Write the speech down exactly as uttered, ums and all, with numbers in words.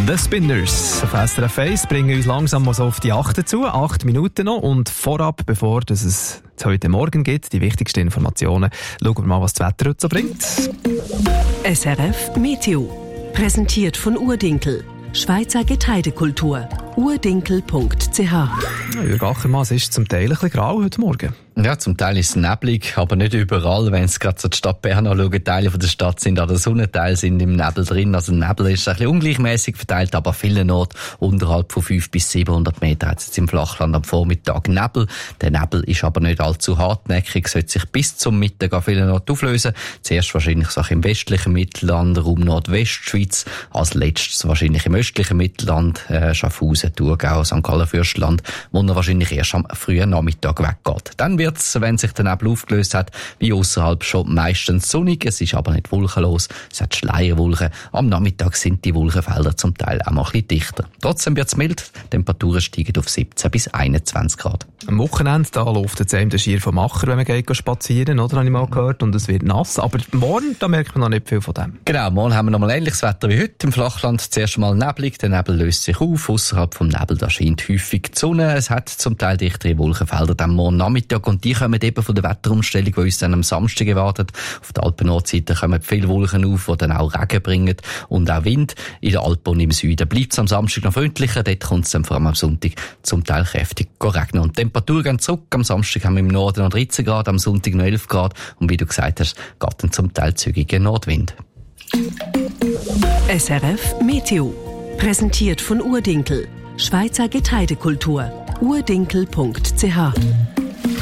The Spinners auf S R F eins bringen uns langsam mal so auf die achte zu. Acht Minuten noch. Und vorab, bevor dass es heute Morgen geht, die wichtigsten Informationen, schauen wir mal, was das Wetter heute so bringt. S R F Meteo. Präsentiert von Urdinkel. Schweizer Getreidekultur. urdinkel punkt c h. Ja, Jürg Achermann, es ist zum Teil ein bisschen grau heute Morgen. Ja, zum Teil ist es neblig, aber nicht überall. Wenn es gerade so die Stadt Bern anschauen, Teile von der Stadt sind an der Sonne, Teile sind im Nebel drin. Also der Nebel ist ein bisschen ungleichmäßig verteilt, aber vielen Orten unterhalb von fünfhundert bis siebenhundert Meter hat es jetzt im Flachland am Vormittag Nebel. Der Nebel ist aber nicht allzu hartnäckig, sollte sich bis zum Mittag an vielen Orten auflösen. Zuerst wahrscheinlich so im westlichen Mittelland, Raum Nordwestschweiz, als letztes wahrscheinlich im östlichen Mittelland, äh, Schaffhausen, Thurgau, Sankt Gallen, Fürstenland, wo er wahrscheinlich erst am frühen Nachmittag weggeht. Dann wird's, wenn sich der Nebel aufgelöst hat, wie außerhalb schon meistens sonnig. Es ist aber nicht wolkenlos. Es hat Schleierwolken. Am Nachmittag sind die Wolkenfelder zum Teil auch mal ein bisschen dichter. Trotzdem wird's mild. Die Temperaturen steigen auf siebzehn bis einundzwanzig Grad. Am Wochenende, da läuft jetzt einem der Schier vom Macher, wenn man geht spazieren, oder? Habe ich mal gehört. Und es wird nass. Aber morgen, da merkt man noch nicht viel von dem. Genau, morgen haben wir noch mal ähnliches Wetter wie heute im Flachland. Zuerst mal neblig. Der Nebel löst sich auf. Außerhalb vom Nebel, da scheint häufig die Sonne. Es hat zum Teil dichtere Wolkenfelder am morgen Nachmittag. Und die kommen eben von der Wetterumstellung, die uns dann am Samstag erwartet. Auf der Alpen-Nordseite kommen viele Wolken auf, die dann auch Regen bringen und auch Wind. In der Alpen und im Süden bleibt es am Samstag noch freundlicher. Dort kommt es dann vor allem am Sonntag zum Teil kräftig regnen. Und die Temperaturen gehen zurück. Am Samstag haben wir im Norden noch dreizehn Grad, am Sonntag noch elf Grad. Und wie du gesagt hast, geht dann zum Teil zügiger Nordwind. S R F Meteo. Präsentiert von Urdinkel. Schweizer Getreidekultur. urdinkel punkt c h.